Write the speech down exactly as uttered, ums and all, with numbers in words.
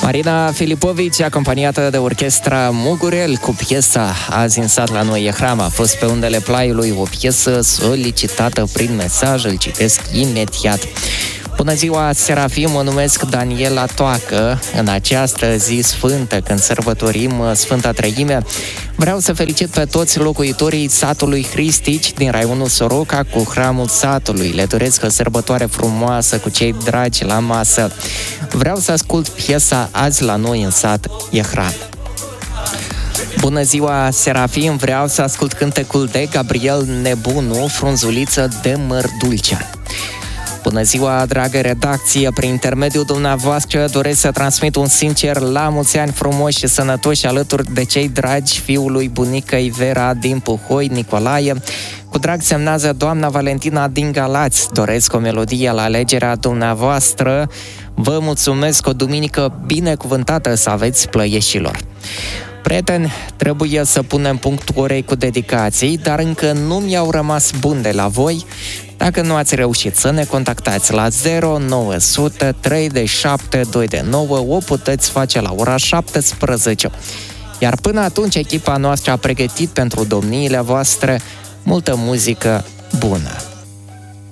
Marina Filipovici, acompaniată de orchestra Mugurel cu piesa Azi în sat la noi e hram, a fost pe undele Plaiului, o piesă solicitată prin mesaj, îl citesc imediat. Bună ziua, Serafim, mă numesc Daniela Toacă. În această zi sfântă, când sărbătorim Sfânta Treime, vreau să felicit pe toți locuitorii satului Hristici din raionul Soroca cu hramul satului. Le doresc o sărbătoare frumoasă cu cei dragi la masă. Vreau să ascult piesa Azi la noi în sat e hram. Bună ziua, Serafim, vreau să ascult cântecul de Gabriel Nebunu, Frunzuliță de Mărdulcea. Bună ziua, dragă redacție, prin intermediul dumneavoastră doresc să transmit un sincer la mulți ani frumoși și sănătoși alături de cei dragi fiului bunicăi Vera din Puhoi, Nicolae. Cu drag semnează doamna Valentina din Galați. Doresc o melodie la alegerea dumneavoastră. Vă mulțumesc, o duminică binecuvântată să aveți, Plăieșilor. Prieteni, trebuie să punem punct orei cu dedicații, dar încă nu mi-au rămas buni de la voi. Dacă nu ați reușit să ne contactați la zero nouă zero zero trei șapte doi nouă, o puteți face la ora șaptesprezece. Iar până atunci, echipa noastră a pregătit pentru domniile voastre multă muzică bună.